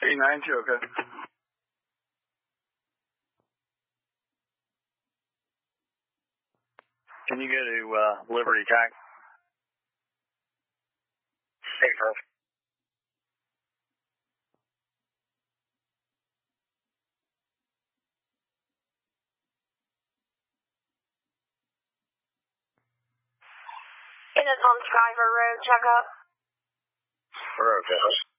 892, okay. Can you go to Liberty Tac? Hey, Carl. It is on Skyver Road, check up. We're okay.